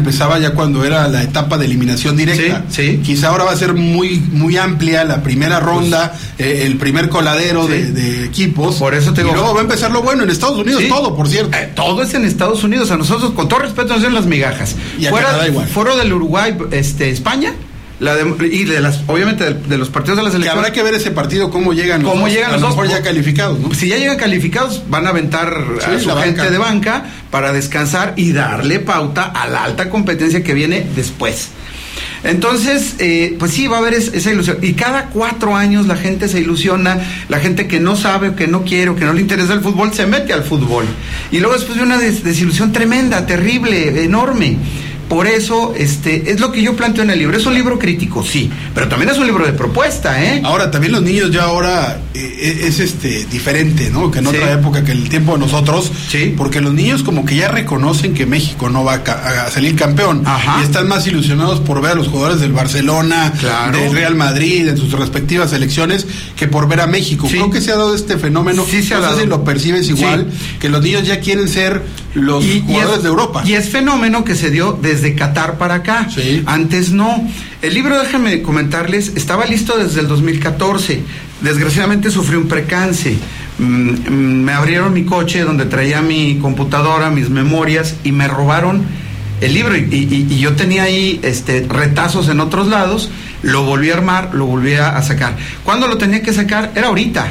empezaba ya cuando era la etapa de eliminación directa. Sí. Quizá ahora va a ser muy, muy amplia la primera ronda, el primer coladero de equipos. Por eso te digo, y luego va a empezar lo bueno en Estados Unidos, todo, por cierto. Todo es en Estados Unidos. A nosotros, con todo respeto, nos hacen las migajas. Y a Canadá igual. Fuera del Uruguay, España, obviamente de los partidos de la selección. Que habrá que ver ese partido, cómo llegan los dos, a lo mejor ya calificados, ¿no? Si ya llegan calificados, van a aventar a su gente de banca para descansar y darle pauta a la alta competencia que viene después. Entonces, pues sí, va a haber esa ilusión. Y cada 4 años la gente se ilusiona, la gente que no sabe, o que no quiere, o que no le interesa el fútbol, se mete al fútbol. Y luego después de una desilusión tremenda, terrible, enorme. Por eso, es lo que yo planteo en el libro. Es un libro crítico, sí, pero también es un libro de propuesta, ¿eh? Ahora, también los niños ya ahora es diferente, ¿no? Que en otra época, que el tiempo de nosotros, porque los niños como que ya reconocen que México no va a salir campeón. Ajá. Y están más ilusionados por ver a los jugadores del Barcelona, del Real Madrid, en sus respectivas selecciones, que por ver a México. Creo que se ha dado este fenómeno, no sé si lo percibes igual, que los niños ya quieren ser los jugadores de Europa. Y es fenómeno que se dio desde Qatar para acá. Antes no. El libro, déjenme comentarles, estaba listo desde el 2014. Desgraciadamente sufrí un percance. Me abrieron mi coche donde traía mi computadora, mis memorias, y me robaron el libro. Y yo tenía ahí retazos en otros lados. Lo volví a armar, lo volví a sacar. ¿Cuándo lo tenía que sacar? Era ahorita.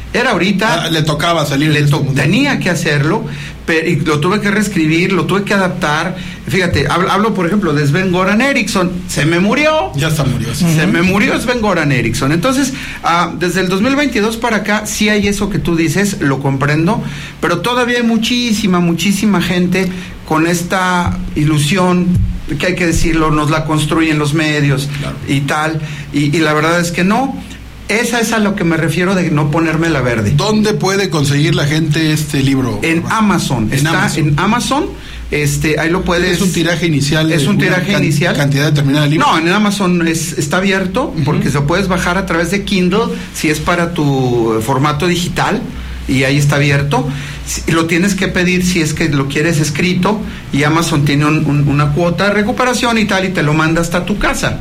Le tocaba salir. Tenía que hacerlo, pero, y lo tuve que reescribir, lo tuve que adaptar. Fíjate, hablo por ejemplo de Sven-Göran Eriksson. Se me murió. Ya está murió. Se me murió Sven-Göran Eriksson. Entonces, desde el 2022 para acá, sí hay eso que tú dices, lo comprendo, pero todavía hay muchísima gente con esta ilusión, que hay que decirlo, nos la construyen los medios y tal, y la verdad es que no. Esa es a lo que me refiero de no ponerme la verde. ¿Dónde puede conseguir la gente este libro? En Amazon. En Amazon. Ahí lo puedes. ¿Es un tiraje inicial? Es un tiraje inicial. ¿Cantidad determinada de libros? No, en Amazon está abierto, porque se puedes bajar a través de Kindle, si es para tu formato digital, y ahí está abierto. Lo tienes que pedir si es que lo quieres escrito, y Amazon tiene una cuota de recuperación y tal, y te lo manda hasta tu casa.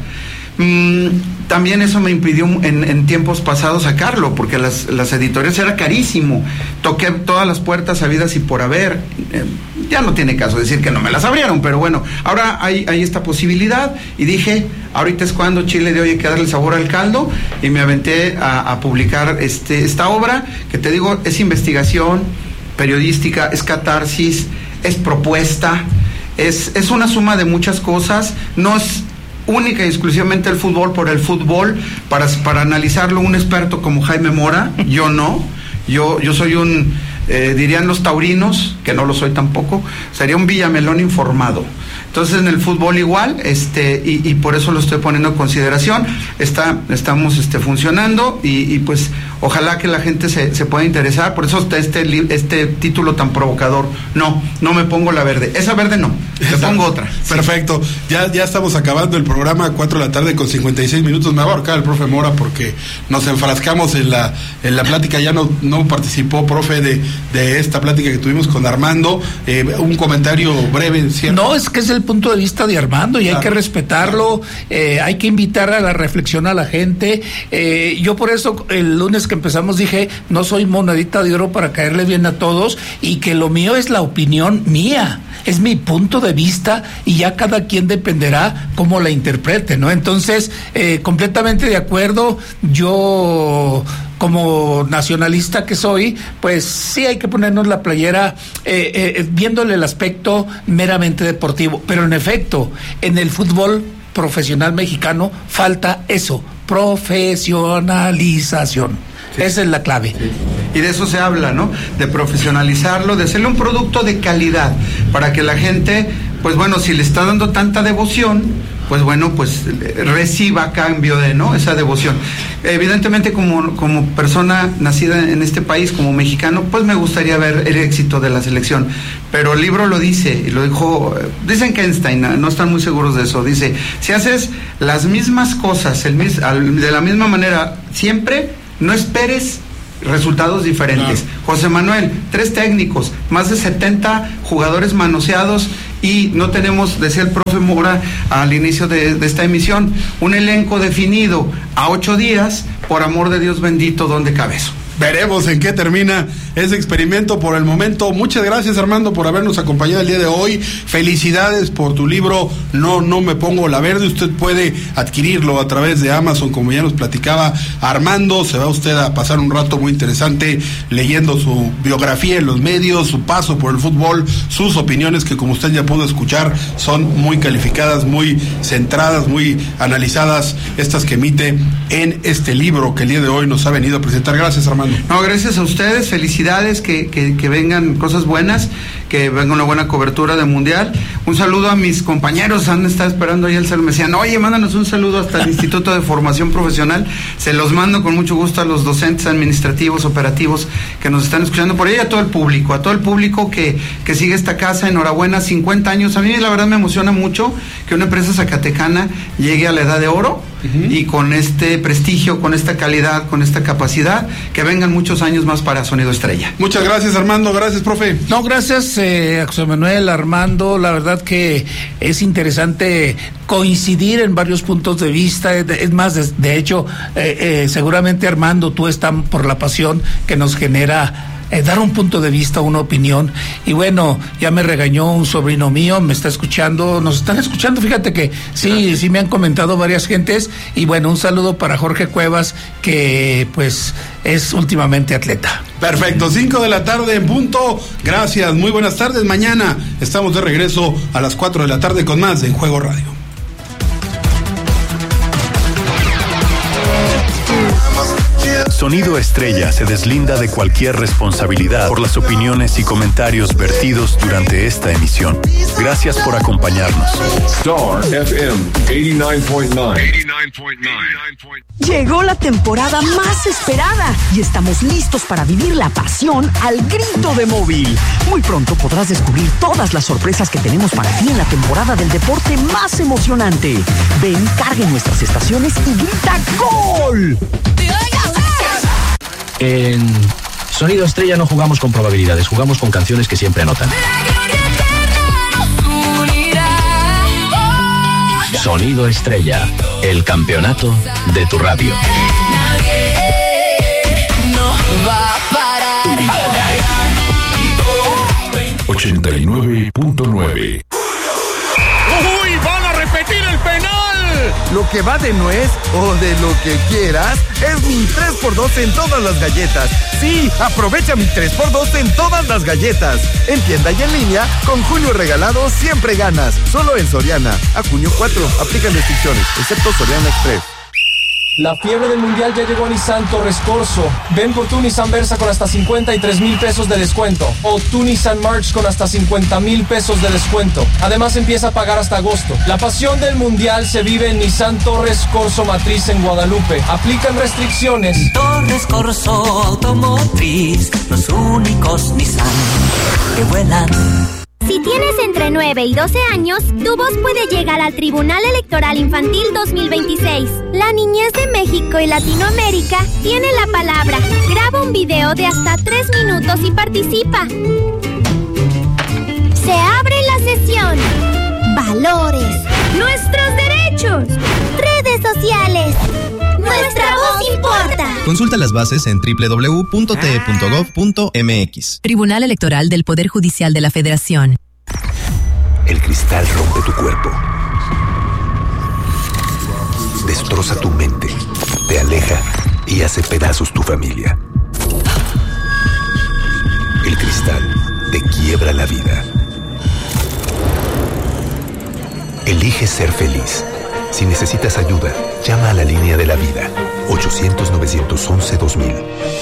También eso me impidió en tiempos pasados sacarlo, porque las editoriales era carísimo. Toqué todas las puertas habidas y por haber. Ya no tiene caso decir que no me las abrieron, pero bueno, ahora hay esta posibilidad, y dije, ahorita es cuando Chile de hoy hay que darle sabor al caldo, y me aventé a publicar esta obra, que te digo, es investigación periodística, es catarsis, es propuesta, es una suma de muchas cosas. No es única y exclusivamente el fútbol por el fútbol, para analizarlo un experto como Jaime Mora. Yo no, yo soy dirían los taurinos, que no lo soy tampoco, sería un Villamelón informado. Entonces en el fútbol igual, y por eso lo estoy poniendo en consideración. Estamos funcionando, y pues ojalá que la gente se pueda interesar. Por eso está este título tan provocador. No me pongo la verde. Esa verde no, me pongo otra. Perfecto. Ya estamos acabando el programa, 4 de la tarde con 56 minutos. Me va a ahorcar el profe Mora porque nos enfrascamos en la plática. Ya no participó, profe, de esta plática que tuvimos con Armando. Un comentario breve, ¿cierto? No, es que es el punto de vista de Armando, y hay que respetarlo. Hay que invitar a la reflexión a la gente. Yo por eso el lunes que empezamos dije, no soy monedita de oro para caerle bien a todos, y que lo mío es la opinión mía, es mi punto de vista, y ya cada quien dependerá cómo la interprete, ¿no? Entonces, completamente de acuerdo. Yo, como nacionalista que soy, pues sí hay que ponernos la playera viéndole el aspecto meramente deportivo, pero en efecto, en el fútbol profesional mexicano falta eso, profesionalización. Sí. Esa es la clave. Sí. Y de eso se habla, ¿no? De profesionalizarlo, de hacerle un producto de calidad, para que la gente, pues bueno, si le está dando tanta devoción, pues bueno, pues reciba a cambio de, ¿no?, esa devoción. Evidentemente, como persona nacida en este país, como mexicano, pues me gustaría ver el éxito de la selección. Pero el libro lo dice, y lo dijo, dicen que Einstein, no están muy seguros de eso, dice, si haces las mismas cosas de la misma manera siempre, no esperes resultados diferentes. Claro. José Manuel, 3 técnicos, más de 70 jugadores manoseados, y no tenemos, decía el profe Mora al inicio de esta emisión, un elenco definido a 8 días, por amor de Dios bendito, ¿dónde cabe eso? Veremos en qué termina ese experimento por el momento. Muchas gracias, Armando, por habernos acompañado el día de hoy. Felicidades por tu libro No me pongo la verde. Usted puede adquirirlo a través de Amazon, como ya nos platicaba Armando. Se va usted a pasar un rato muy interesante leyendo su biografía en los medios, su paso por el fútbol, sus opiniones, que como usted ya pudo escuchar son muy calificadas, muy centradas, muy analizadas, estas que emite en este libro que el día de hoy nos ha venido a presentar. Gracias, Armando. No, gracias a ustedes, felicidades, que vengan cosas buenas, que venga una buena cobertura de Mundial. Un saludo a mis compañeros, han estado esperando ahí el saludo, me decían, oye, mándanos un saludo hasta el Instituto de Formación Profesional. Se los mando con mucho gusto a los docentes administrativos, operativos que nos están escuchando por ahí, a todo el público que sigue esta casa. Enhorabuena, 50 años. A mí la verdad me emociona mucho que una empresa zacatecana llegue a la edad de oro, y con este prestigio, con esta calidad, con esta capacidad, que vengan muchos años más para Sonido Estrella. Muchas gracias, Armando. Gracias, profe. No, gracias, José Manuel, Armando. La verdad que es interesante coincidir en varios puntos de vista. Es más, de hecho, seguramente, Armando, tú estás por la pasión que nos genera dar un punto de vista, una opinión. Y bueno, ya me regañó un sobrino mío, me está escuchando, nos están escuchando, fíjate que sí me han comentado varias gentes. Y bueno, un saludo para Jorge Cuevas, que pues es últimamente atleta. Perfecto, 5 de la tarde en punto. Gracias, muy buenas tardes. Mañana estamos de regreso a las 4 de la tarde con más de En Juego Radio. Sonido Estrella se deslinda de cualquier responsabilidad por las opiniones y comentarios vertidos durante esta emisión. Gracias por acompañarnos. Star FM 89.9. Llegó la temporada más esperada y estamos listos para vivir la pasión al grito de móvil. Muy pronto podrás descubrir todas las sorpresas que tenemos para ti en la temporada del deporte más emocionante. Ven, cargue nuestras estaciones y grita ¡Gol! En Sonido Estrella no jugamos con probabilidades, jugamos con canciones que siempre anotan. Sonido Estrella, el campeonato de tu radio. No va a parar. 89.9. ¡Uy! ¡Van a repetir el penal! Lo que va de nuez o de lo que quieras es mi 3x2 en todas las galletas. Sí, aprovecha mi 3x2 en todas las galletas. En tienda y en línea, con junio regalado siempre ganas. Solo en Soriana. A junio 4, aplican restricciones, excepto Soriana Express. La fiebre del mundial ya llegó a Nissan Torres Corso. Ven por tu Nissan Versa con hasta 53,000 pesos de descuento. O tu Nissan March con hasta 50,000 pesos de descuento. Además empieza a pagar hasta agosto. La pasión del mundial se vive en Nissan Torres Corso Matriz en Guadalupe. Aplican restricciones. Torres Corso Automotriz, los únicos Nissan que vuelan. Si tienes entre 9 y 12 años, tu voz puede llegar al Tribunal Electoral Infantil 2026. La niñez de México y Latinoamérica tiene la palabra. Graba un video de hasta 3 minutos y participa. Se abre la sesión. Valores. Nuestros derechos. Redes sociales. Nuestra voz importa. Consulta las bases en www.te.gov.mx. Tribunal Electoral del Poder Judicial de la Federación. El cristal rompe tu cuerpo. Destroza tu mente. Te aleja y hace pedazos tu familia. El cristal te quiebra la vida. Elige ser feliz. Si necesitas ayuda, llama a la línea de la vida, 800-911-2000.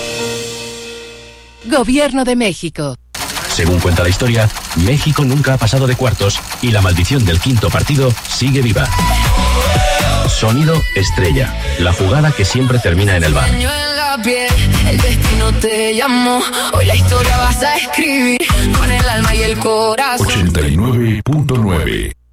Gobierno de México. Según cuenta la historia, México nunca ha pasado de cuartos y la maldición del quinto partido sigue viva. Sonido Estrella, la jugada que siempre termina en el bar. El destino te llamó, hoy la historia vas a escribir con el alma y el corazón. 89.9.